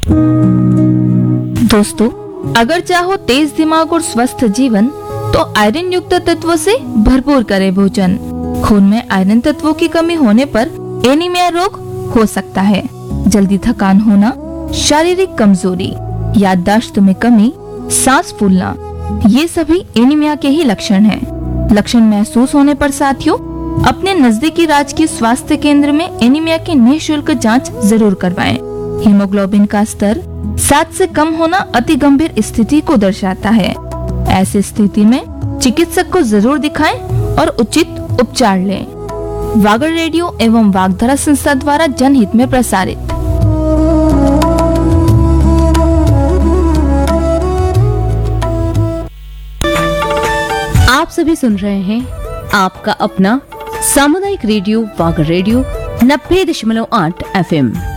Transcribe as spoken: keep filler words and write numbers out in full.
दोस्तों, अगर चाहो तेज दिमाग और स्वस्थ जीवन तो आयरन युक्त तत्वों से भरपूर करें भोजन। खून में आयरन तत्वों की कमी होने पर एनीमिया रोग हो सकता है। जल्दी थकान होना, शारीरिक कमजोरी, याददाश्त में कमी, सांस फूलना, ये सभी एनीमिया के ही लक्षण हैं। लक्षण महसूस होने पर साथियों अपने नजदीकी राजकीय स्वास्थ्य केंद्र में एनीमिया की निःशुल्क जांच जरूर करवाएं। हीमोग्लोबिन का स्तर सात से कम होना अति गंभीर स्थिति को दर्शाता है। ऐसी स्थिति में चिकित्सक को जरूर दिखाएं और उचित उपचार लें। वागर रेडियो एवं वागधारा संस्था द्वारा जनहित में प्रसारित। आप सभी सुन रहे हैं आपका अपना सामुदायिक रेडियो वागर रेडियो नब्बे दशमलव आठ एफ एम।